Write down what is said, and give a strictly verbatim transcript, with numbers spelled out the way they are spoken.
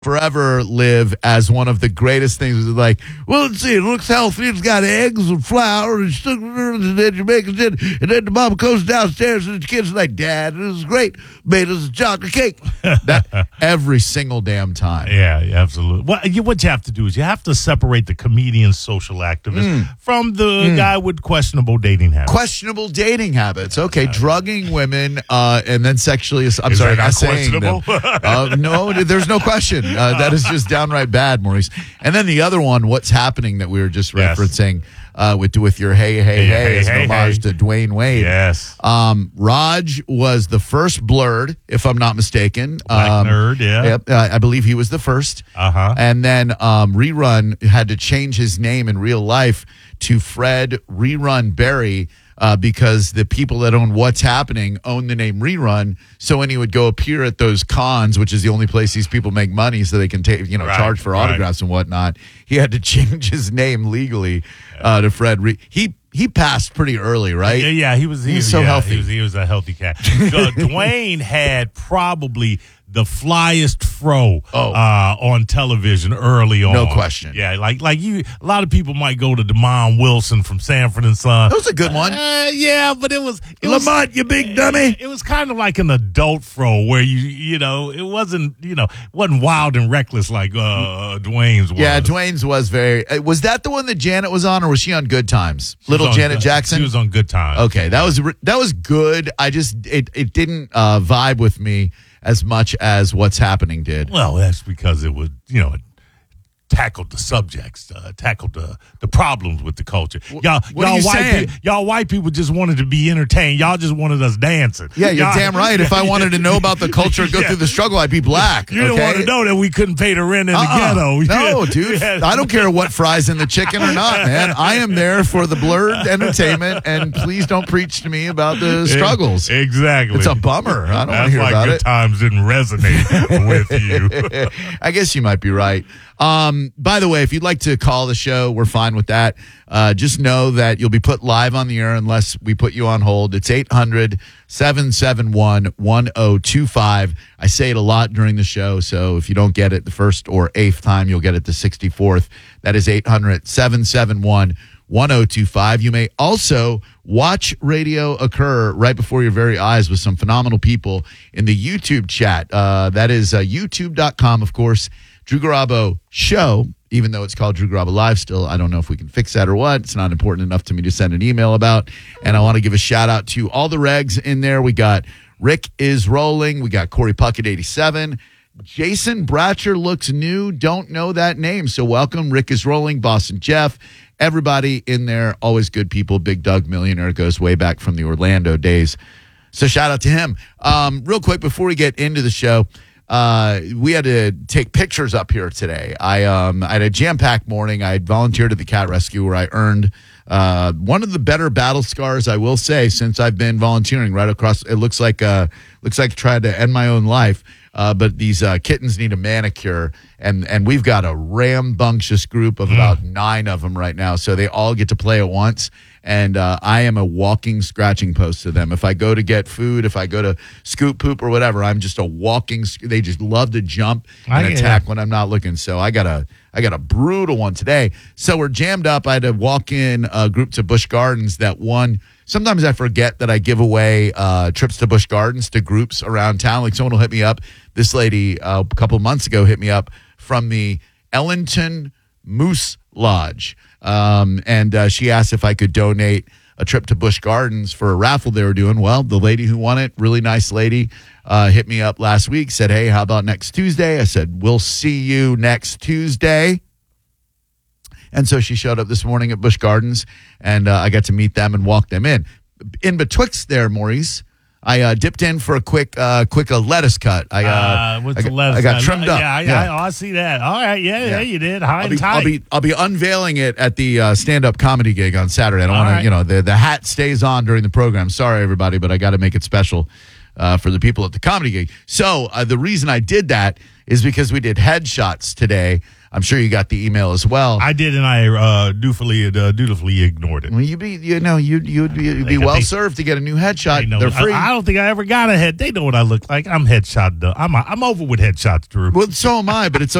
forever live as one of the greatest things. Like, well, let's see, it looks healthy. It's got eggs and flour and sugar, and then you make it, and then the mama goes downstairs and the kids are like, Dad, this is great. Made us a chocolate cake. That every single damn time. Yeah, yeah, absolutely. What you, what you have to do is you have to separate the comedian social activist Mm. from the Mm. guy with questionable dating habits. Questionable dating habits. Okay, drugging women uh, and then sexually. I'm Is sorry, that not saying questionable? them. Uh, no, there's no question. Uh, that is just downright bad, Maurice. And then the other one, what's happening that we were just Yes. referencing uh, with with your hey hey hey, Hey, as an hey, homage hey. to Dwayne Wade. Yes. Um, Raj was the first blurred, if I'm not mistaken. Black um, nerd, yeah. Yep, uh, I believe he was the first. Uh-huh. And then um, Rerun had to change his name in real life to Fred Rerun Berry uh, because the people that own What's Happening own the name Rerun. So when he would go appear at those cons, which is the only place these people make money so they can take, you know, Right, charge for right. autographs and whatnot, he had to change his name legally uh, to Fred. Re- he he passed pretty early, right? Yeah, yeah, he was. He He's was so yeah, healthy. He was, he was a healthy cat. Uh, Dwayne had probably the flyest fro Oh. uh, on television early on. No question. Yeah, like like you. A lot of people might go to Demond Wilson from Sanford and Son. That was a good one. Uh, yeah, but it was it was, Lamont, you big dummy. It was kind of like an adult fro where you you know it wasn't you know wasn't wild and reckless like uh, Dwayne's was. Yeah, Dwayne's was very. Uh, was that the one that Janet was on, or was she on Good Times? She was Little on Janet Good- Jackson. She was on Good Times. Okay, that was re- that was good. I just it it didn't uh, vibe with me as much as What's Happening did. Well, that's because it was, you know, it tackled the subjects, uh, tackled the, the problems with the culture. Y'all, what are y'all you white saying? people, y'all white people just wanted to be entertained. Y'all just wanted us dancing. Yeah, you're Y'all- damn right. If I wanted to know about the culture, go Yeah. through the struggle, I'd be black. You okay? don't want to know that we couldn't pay the rent in Uh-uh. the ghetto. No, Yeah. dude. Yeah. I don't care what fries in the chicken or not, man. I am there for the blurred entertainment, and please don't preach to me about the struggles. Exactly. It's a bummer. I don't want to That's hear why about Good it. Times didn't resonate with you. I guess you might be right. Um, by the way, if you'd like to call the show, we're fine with that. Uh, just know that you'll be put live on the air unless we put you on hold. It's eight hundred, seven seven one, one oh two five. I say it a lot during the show, so if you don't get it the first or eighth time, you'll get it the sixty-fourth. That is eight hundred, seven seven one, one oh two five. You may also watch radio occur right before your very eyes with some phenomenal people in the YouTube chat. Uh, that is uh, youtube dot com, of course. Drew Garabo Show, even though it's called Drew Garabo Live still. I don't know if we can fix that or what. It's not important enough to me to send an email about. And I want to give a shout out to all the regs in there. We got Rick is rolling. We got Corey Puckett eighty-seven. Jason Bratcher looks new. Don't know that name. So welcome. Rick is rolling. Boston Jeff. Everybody in there. Always good people. Big Doug Millionaire goes way back from the Orlando days. So shout out to him. Um, real quick before we get into the show, Uh, we had to take pictures up here today. I um I had a jam-packed morning. I volunteered at the cat rescue where I earned uh one of the better battle scars, I will say, since I've been volunteering right across. It looks like uh looks like I tried to end my own life. Uh, but these uh, kittens need a manicure, and and we've got a rambunctious group of about nine of them right now. So they all get to play at once. And uh, I am a walking scratching post to them. If I go to get food, if I go to scoop poop or whatever, I'm just a walking. They just love to jump and I- attack when I'm not looking. So I got a I got a brutal one today. So we're jammed up. I had to walk in a group to Busch Gardens. That one. Sometimes I forget that I give away uh, trips to Busch Gardens to groups around town. Like someone will hit me up. This lady uh, a couple of months ago hit me up from the Ellington Moose Lodge. Um, and uh, she asked if I could donate a trip to Busch Gardens for a raffle they were doing. Well, the lady who won it, really nice lady, uh, hit me up last week, said, hey, how about next Tuesday? I said, we'll see you next Tuesday. And so she showed up this morning at Busch Gardens, and uh, I got to meet them and walk them in. In betwixt there, Maurice, I uh, dipped in for a quick, uh, quick uh, lettuce cut. I, uh, Uh, what's I, the got, lettuce? I got trimmed up. Yeah, I, I, I, I see that. All right, yeah, yeah, Yeah. you did. High I'll and be, tight. I'll be I'll be unveiling it at the uh, stand-up comedy gig on Saturday. I don't All want to, right. you know, the the hat stays on during the program. Sorry, everybody, but I got to make it special uh, for the people at the comedy gig. So uh, the reason I did that is because we did headshots today. I'm sure you got the email as well. I did, and I uh, dutifully, uh, dutifully ignored it. Well, you'd be, you know, you'd you'd be, you'd be They- well they- served to get a new headshot. They know- They're free. I, I don't think I ever got a head. They know what I look like. I'm headshot. Though. I'm I'm over with headshots, Drew. Well, so am I, but it's